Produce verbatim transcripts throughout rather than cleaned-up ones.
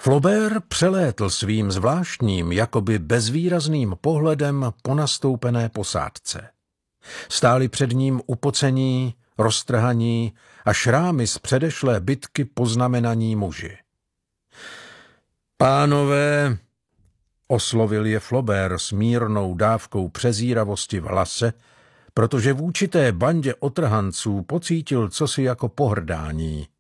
Flaubert přelétl svým zvláštním, jakoby bezvýrazným pohledem po nastoupené posádce. Stáli před ním upocení, roztrhaní a šrámy z předešlé bitky poznamenaní muži. Pánové, oslovil je Flaubert s mírnou dávkou přezíravosti v hlase, protože v určité bandě otrhanců pocítil cosi jako pohrdání.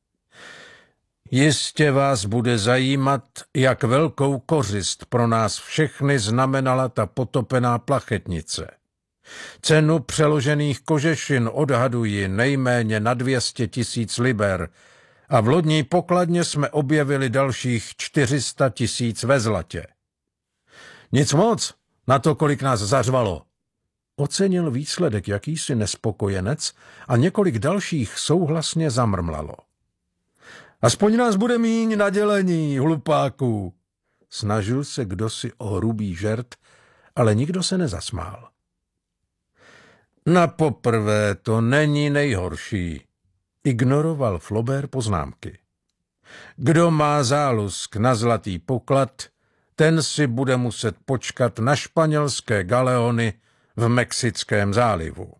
Jistě vás bude zajímat, jak velkou kořist pro nás všechny znamenala ta potopená plachetnice. Cenu přeložených kožešin odhaduji nejméně na dvě stě tisíc liber a v lodní pokladně jsme objevili dalších čtyři sta tisíc ve zlatě. Nic moc, na to, kolik nás zařvalo. Ocenil výsledek jakýsi nespokojenec a několik dalších souhlasně zamrmlalo. Aspoň nás bude míň na dělení, hlupáků. Snažil se kdosi o hrubý žert, ale nikdo se nezasmál. Na poprvé to není nejhorší, ignoroval Flaubert poznámky. Kdo má zálusk na zlatý poklad, ten si bude muset počkat na španělské galeony v Mexickém zálivu.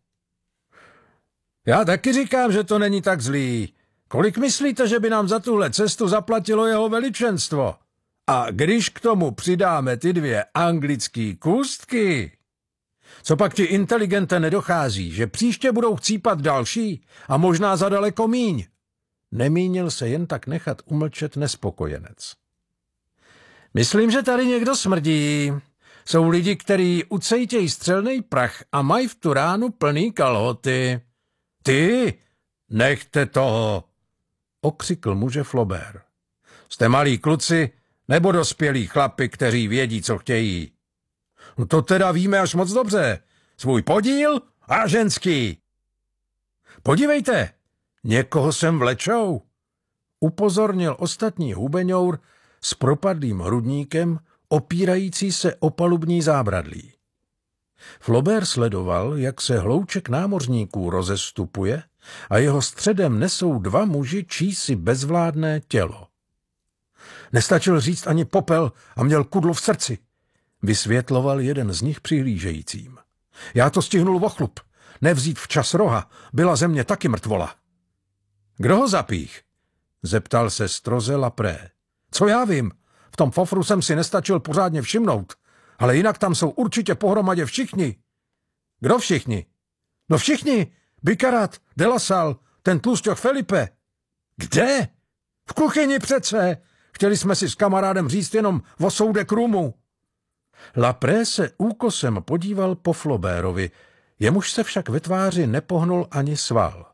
Já taky říkám, že to není tak zlý. Kolik myslíte, že by nám za tuhle cestu zaplatilo jeho veličenstvo? A když k tomu přidáme ty dvě anglické kůstky... Co pak ti inteligente nedochází, že příště budou chcípat další a možná za daleko míň? Nemínil se jen tak nechat umlčet nespokojenec. Myslím, že tady někdo smrdí. Jsou lidi, kteří ucejtějí střelnej prach a mají v tu ránu plný kalhoty. Ty, nechte toho, okřikl muže Flaubert. Jste malí kluci nebo dospělí chlapi, kteří vědí, co chtějí? No to teda víme až moc dobře. Svůj podíl a ženský. Podívejte, někoho sem vlečou. Upozornil ostatní hubeňour s propadlým hrudníkem, opírající se o palubní zábradlí. Flaubert sledoval, jak se hlouček námořníků rozestupuje a jeho středem nesou dva muži čísi bezvládné tělo. Nestačil říct ani popel a měl kudlu v srdci, vysvětloval jeden z nich přihlížejícím. Já to stihnul vochlup. Nevzít včas roha, byla ze mě taky mrtvola. Kdo ho zapích? Zeptal se stroze Lapré. Co já vím, v tom fofru jsem si nestačil pořádně všimnout, ale jinak tam jsou určitě pohromadě všichni. Kdo všichni? No všichni, Bicarat, de La Salle, ten tlusťoch Felipe. Kde? V kuchyni přece. Chtěli jsme si s kamarádem říct jenom o soudek rumu. Lapré se úkosem podíval po Flaubertovi, jemuž se však ve tváři nepohnul ani sval.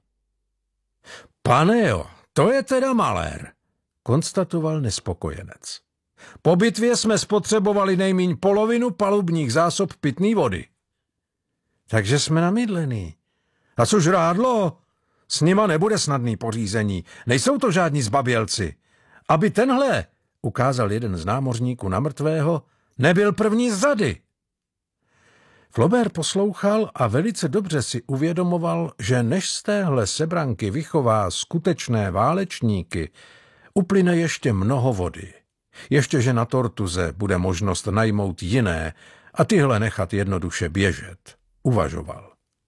Pane jo, to je teda malér, konstatoval nespokojenec. Po bitvě jsme spotřebovali nejmíň polovinu palubních zásob pitné vody. Takže jsme namydlený. A co žrádlo? S nima nebude snadný pořízení, nejsou to žádní zbabělci. Aby tenhle, ukázal jeden z námořníků na mrtvého, nebyl první z řady. Flaubert poslouchal a velice dobře si uvědomoval, že než z téhle sebranky vychová skutečné válečníky, uplyne ještě mnoho vody. Ještě, že na Tortuze bude možnost najmout jiné a tyhle nechat jednoduše běžet, uvažoval.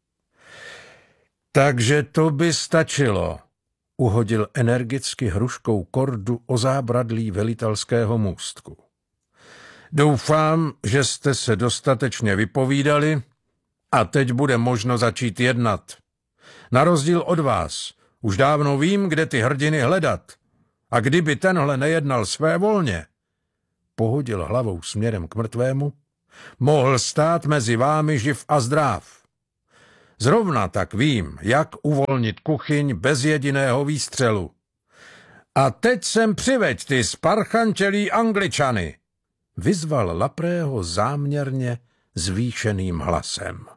Takže to by stačilo, uhodil energicky hruškou kordu o zábradlí velitelského můstku. Doufám, že jste se dostatečně vypovídali a teď bude možno začít jednat. Na rozdíl od vás, už dávno vím, kde ty hrdiny hledat. A kdyby tenhle nejednal svévolně, pohodil hlavou směrem k mrtvému, mohl stát mezi vámi živ a zdrav. Zrovna tak vím, jak uvolnit kuchyň bez jediného výstřelu. A teď sem přiveď ty sparchantělí Angličany, vyzval Laprého záměrně zvýšeným hlasem.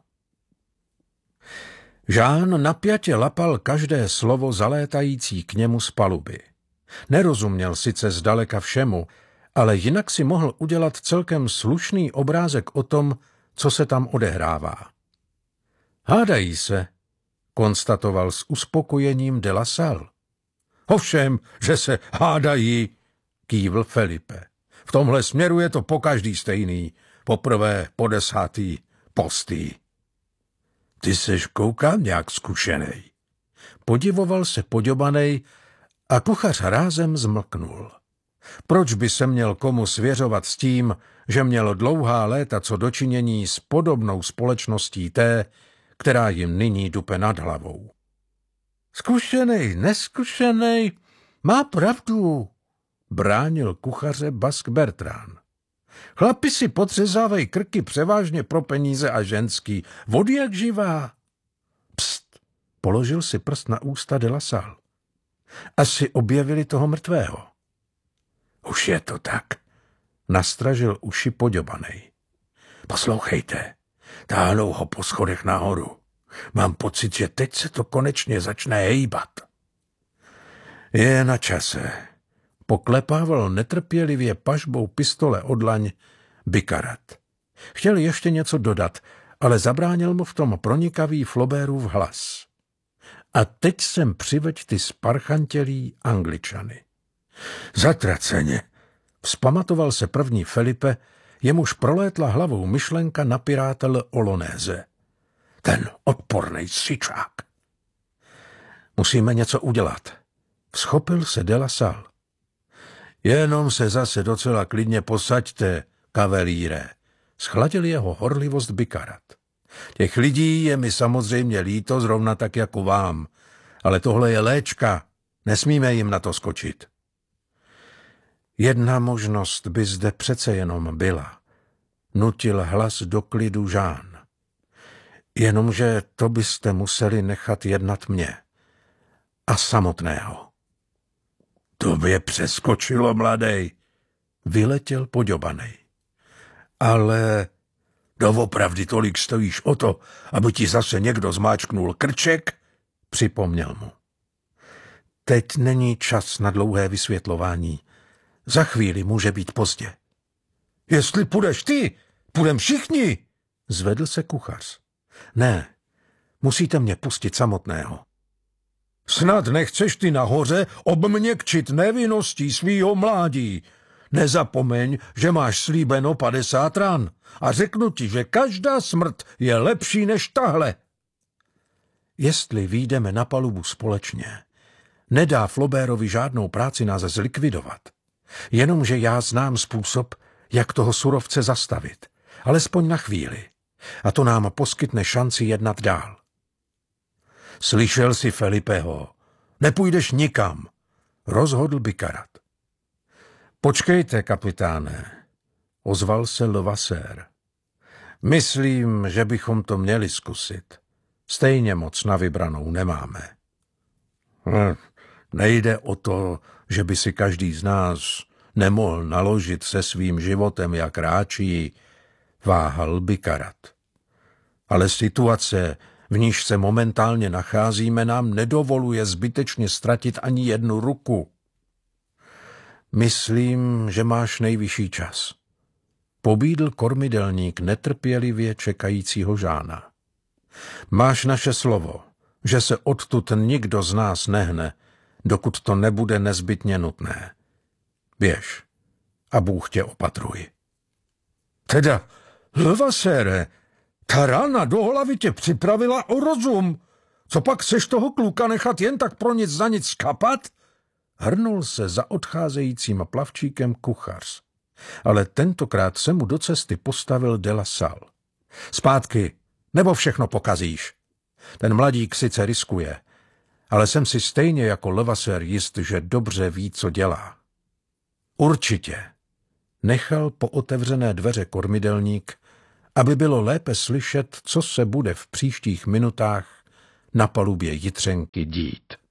Jean napjatě lapal každé slovo zalétající k němu z paluby. Nerozuměl sice zdaleka všemu, ale jinak si mohl udělat celkem slušný obrázek o tom, co se tam odehrává. Hádají se, konstatoval s uspokojením de La Salle. Ovšem, že se hádají, kývl Felipe. V tomhle směru je to pokaždý stejný. Poprvé, po desátý, postý. Ty seš koukal nějak zkušenej. Podivoval se Poďobanej a kuchař rázem zmlknul. Proč by se měl komu svěřovat s tím, že měl dlouhá léta co dočinění s podobnou společností té, která jim nyní dupe nad hlavou? Zkušenej, neskušenej, má pravdu, bránil kuchaře Bask Bertrán. Chlapi si potřezávají krky převážně pro peníze a ženský. Vody jak živá. Pst, položil si prst na ústa de la Salle. Asi objevili toho mrtvého. Už je to tak, nastražil uši Poďobanej. Poslouchejte, táhnou ho po schodech nahoru. Mám pocit, že teď se to konečně začne hejbat. Je na čase. Poklepával netrpělivě pažbou pistole o dlaň Bikarat. Chtěl ještě něco dodat, ale zabránil mu v tom pronikavý Flaubertův hlas. A teď sem přiveď ty sparchantělí Angličany. Zatraceně, vzpamatoval se první Felipe, jemuž prolétla hlavou myšlenka na piráta Olonéze. Ten odpornej syčák. Musíme něco udělat. Vzchopil se de la Salle. Jenom se zase docela klidně posaďte, kavelíre, schladil jeho horlivost Bikarat. Těch lidí je mi samozřejmě líto, zrovna tak jako vám, ale tohle je léčka, nesmíme jim na to skočit. Jedna možnost by zde přece jenom byla, nutil hlas do klidu Jean. Jenomže to byste museli nechat jednat mě a samotného. To by je přeskočilo, mladej, vyletěl Poďobanej. Ale doopravdy tolik stojíš o to, aby ti zase někdo zmáčknul krček, připomněl mu. Teď není čas na dlouhé vysvětlování. Za chvíli může být pozdě. Jestli půjdeš ty, půjdem všichni, zvedl se kuchař. Ne, musíte mě pustit samotného. Snad nechceš ty nahoře obměkčit nevinností svýho mládí. Nezapomeň, že máš slíbeno padesát ran a řeknu ti, že každá smrt je lepší než tahle. Jestli vyjdeme na palubu společně, nedá Flaubertovi žádnou práci nás zlikvidovat. Jenomže já znám způsob, jak toho surovce zastavit, alespoň na chvíli. A to nám poskytne šanci jednat dál. Slyšel jsi Felipeho, nepůjdeš nikam, rozhodl Bikarat. Počkejte, kapitáne, ozval se Levasseur. Myslím, že bychom to měli zkusit. Stejně moc na vybranou nemáme. Hm, nejde o to, že by si každý z nás nemohl naložit se svým životem, jak ráčí, váhal Bikarat. Ale situace, v níž se momentálně nacházíme, nám nedovoluje zbytečně ztratit ani jednu ruku. Myslím, že máš nejvyšší čas. Pobídl kormidelník netrpělivě čekajícího Žána. Máš naše slovo, že se odtud nikdo z nás nehne, dokud to nebude nezbytně nutné. Běž a Bůh tě opatruj. Teda, Levasseure, ta rána do hlavy tě připravila o rozum. Co pak seš toho kluka nechat jen tak pro nic za nic skapat? Hrnul se za odcházejícím plavčíkem kuchař. Ale tentokrát se mu do cesty postavil de la Salle. Zpátky, nebo všechno pokazíš. Ten mladík sice riskuje, ale jsem si stejně jako Levasseur jist, že dobře ví, co dělá. Určitě. Nechal po otevřené dveře kormidelník, aby bylo lépe slyšet, co se bude v příštích minutách na palubě Jitřenky dít.